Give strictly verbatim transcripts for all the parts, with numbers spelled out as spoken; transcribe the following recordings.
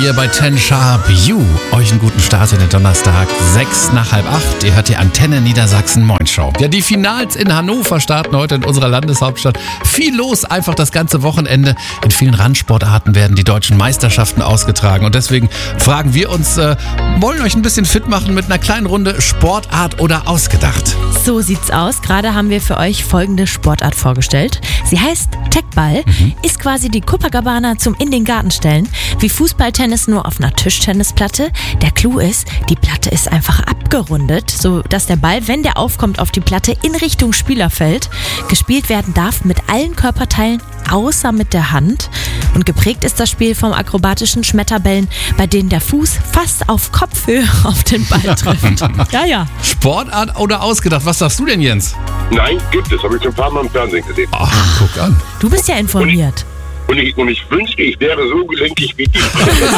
hier bei Ten Sharp You. Euch einen guten Start in den Donnerstag, sechs nach halb acht. Ihr hört die Antenne Niedersachsen Moin Show. Ja, die Finals in Hannover starten heute in unserer Landeshauptstadt. Viel los, einfach das ganze Wochenende. In vielen Randsportarten werden die deutschen Meisterschaften ausgetragen. Und deswegen fragen wir uns, äh, wollen euch ein bisschen fit machen mit einer kleinen Runde Sportart oder ausgedacht? So sieht's aus. Gerade haben wir für euch folgende Sportart vorgestellt. Sie heißt Techball, mhm. ist quasi die Copacabana zum in den Garten stellen. Wie Fußballtennis nur auf einer Tischtennisplatte. Der Clou ist, die Platte ist einfach abgerundet, sodass der Ball, wenn der aufkommt, auf die Platte in Richtung Spieler fällt. Gespielt werden darf mit allen Körperteilen, außer mit der Hand. Und geprägt ist das Spiel vom akrobatischen Schmetterbällen, bei denen der Fuß fast auf Kopfhöhe auf den Ball trifft. Ja, ja. Sportart oder ausgedacht? Was sagst du denn, Jens? Nein, gibt es. Habe ich schon ein paar Mal im Fernsehen gesehen. Ach, guck an. Du bist ja informiert. Und ich, und ich wünschte, ich wäre so gelenkig wie die.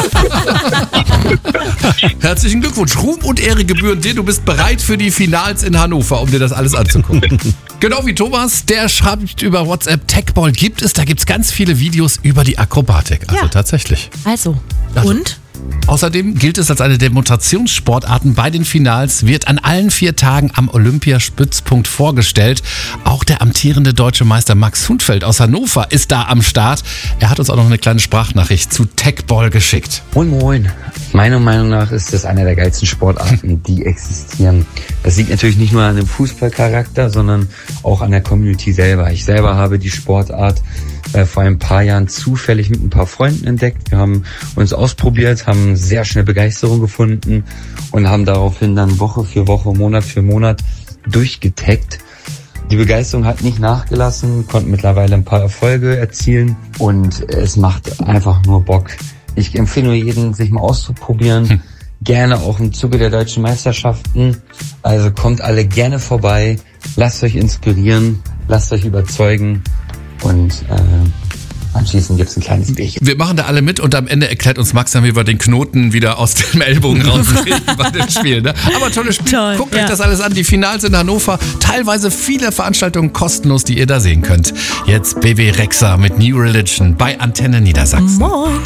Herzlichen Glückwunsch. Ruhm und Ehre gebühren dir. Du bist bereit für die Finals in Hannover, um dir das alles anzugucken. Genau wie Thomas, der schreibt über WhatsApp, Techball gibt es. Da gibt es ganz viele Videos über die Akrobatik. Also ja. tatsächlich. Also, also, und? Außerdem gilt es als eine der Demonstrationssportarten bei den Finals, wird an allen vier Tagen am Olympiastützpunkt vorgestellt. Auch der amtierende deutsche Meister Max Hundfeld aus Hannover ist da am Start. Er hat uns auch noch eine kleine Sprachnachricht zu Techball geschickt. Moin Moin. Meiner Meinung nach ist das eine der geilsten Sportarten, die existieren. Das liegt natürlich nicht nur an dem Fußballcharakter, sondern auch an der Community selber. Ich selber habe die Sportart äh, vor ein paar Jahren zufällig mit ein paar Freunden entdeckt. Wir haben uns ausprobiert, haben sehr schnell Begeisterung gefunden und haben daraufhin dann Woche für Woche, Monat für Monat durchgetaggt. Die Begeisterung hat nicht nachgelassen, konnten mittlerweile ein paar Erfolge erzielen und es macht einfach nur Bock. Ich empfehle nur jedem, sich mal auszuprobieren. Hm. Gerne auch im Zuge der deutschen Meisterschaften. Also kommt alle gerne vorbei. Lasst euch inspirieren. Lasst euch überzeugen. Und äh, anschließend gibt es ein kleines Bierchen. Wir machen da alle mit und am Ende erklärt uns Max dann, wie wir den Knoten wieder aus dem Ellbogen rauskriegen bei dem Spiel. Ne? Aber tolles Spiel. Toll, Guckt ja. euch das alles an. Die Finals in Hannover. Teilweise viele Veranstaltungen kostenlos, die ihr da sehen könnt. Jetzt B B Rexha mit New Religion bei Antenne Niedersachsen. Moin.